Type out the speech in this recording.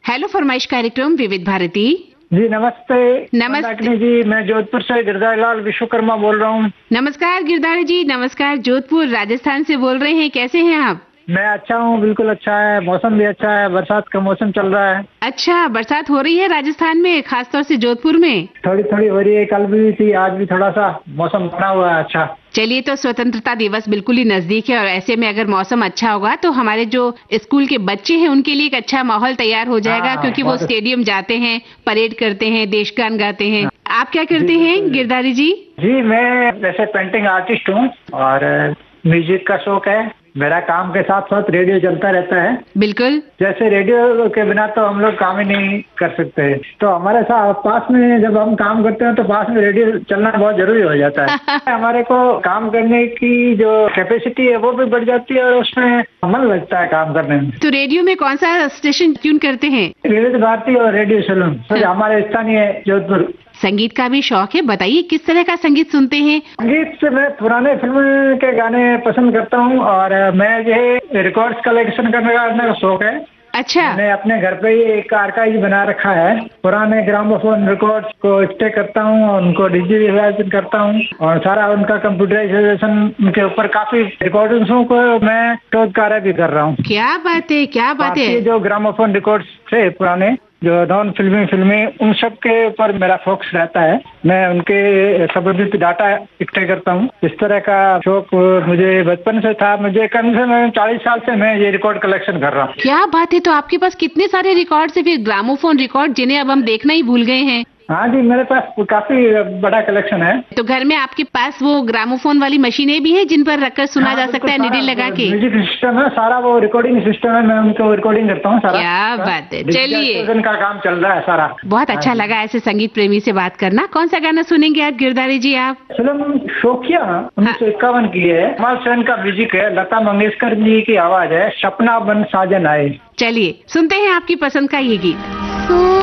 Hello फरमाइश कार्यक्रम विविध भारती। जी नमस्ते। नमस्ते जी, मैं जोधपुर से गिरधारी लाल विश्वकर्मा बोल रहा हूँ। नमस्कार गिरधारी जी, नमस्कार। जोधपुर राजस्थान से बोल रहे हैं, कैसे हैं आप? मैं अच्छा हूँ, बिल्कुल अच्छा है। मौसम भी अच्छा है, बरसात का मौसम चल रहा है। अच्छा, बरसात हो रही है राजस्थान में, खासतौर से जोधपुर में? थोड़ी थोड़ी हो रही है, कल भी थी, आज भी थोड़ा सा मौसम बना हुआ है अच्छा। चलिए, तो स्वतंत्रता दिवस बिल्कुल ही नजदीक है और ऐसे में अगर मौसम अच्छा होगा तो हमारे जो स्कूल के बच्चे हैं उनके लिए एक अच्छा माहौल तैयार हो जाएगा, क्योंकि वो स्टेडियम जाते हैं, परेड करते हैं, देशगान गाते हैं। आप क्या करते हैं गिरधारी जी? जी, मैं वैसे पेंटिंग आर्टिस्ट हूँ और म्यूजिक का शौक है। मेरा काम के साथ साथ रेडियो चलता रहता है। बिल्कुल। जैसे रेडियो के बिना तो हम लोग काम ही नहीं कर सकते, तो हमारे साथ पास में जब हम काम करते हैं तो पास में रेडियो चलना बहुत जरूरी हो जाता है। हमारे को काम करने की जो कैपेसिटी है वो भी बढ़ जाती है और उसमें मन लगता है काम करने में। तो रेडियो में कौन सा स्टेशन ट्यून करते हैं? विविध भारती और रेडियो सलून, हमारे स्थानीय जोधपुर। संगीत का भी शौक है, बताइए किस तरह का संगीत सुनते हैं? संगीत से मैं पुराने फिल्म के गाने पसंद करता हूँ और मैं जो है रिकॉर्ड्स कलेक्शन करने का शौक है। अच्छा। मैं अपने घर पे ही एक आर्काइव बना रखा है। पुराने ग्रामोफोन रिकॉर्ड्स को स्टे करता हूँ और उनको डिजिटलाइजेशन करता हूँ और सारा उनका कंप्यूटराइजेशन, उनके ऊपर काफी रिकॉर्डिंग्सों को मैं शोध कार्य भी कर रहा हूँ। क्या बात है, क्या बात है। जो ग्रामोफोन रिकॉर्ड्स थे पुराने, जो नॉन फिल्मी उन सब के ऊपर मेरा फोकस रहता है। मैं उनके संबंधित डाटा इकट्ठे करता हूँ। इस तरह का शौक मुझे बचपन से था। मुझे कम से कम 40 साल से मैं ये रिकॉर्ड कलेक्शन कर रहा हूँ। क्या बात है, तो आपके पास कितने सारे रिकॉर्ड है फिर, ग्रामोफोन रिकॉर्ड, जिन्हें अब हम देखना ही भूल गए हैं। हाँ जी, मेरे पास काफी बड़ा कलेक्शन है। तो घर में आपके पास वो ग्रामोफोन वाली मशीनें भी हैं जिन पर रखकर सुना जा सकता है, नीडल लगा के? म्यूजिक सिस्टम है सारा, वो रिकॉर्डिंग सिस्टम है, मैं उनको रिकॉर्डिंग करता हूँ सारा। क्या बात है। चलिए, का काम चल रहा है सारा। बहुत अच्छा लगा ऐसे संगीत प्रेमी से बात करना। कौन सा गाना सुनेंगे आप गिरधारी जी? आप फिल्म शोखिया 1951 की है, कमाल सेन का म्यूजिक है, लता मंगेशकर जी की आवाज है, सपना बन साजन आए। चलिए सुनते हैं आपकी पसंद का ये गीत।